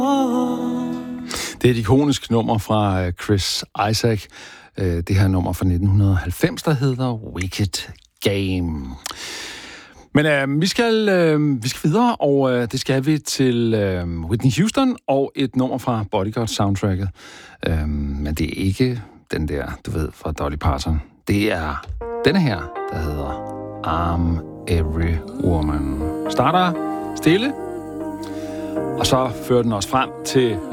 Det er et ikonisk nummer fra Chris Isaak. Det her nummer fra 1990, der hedder Wicked Game. Men vi skal videre, og det skal vi til Whitney Houston og et nummer fra Bodyguard-soundtracket. Men det er ikke den der, du ved, fra Dolly Parton. Det er denne her, der hedder I'm Every Woman. Starter stille, og så fører den os frem til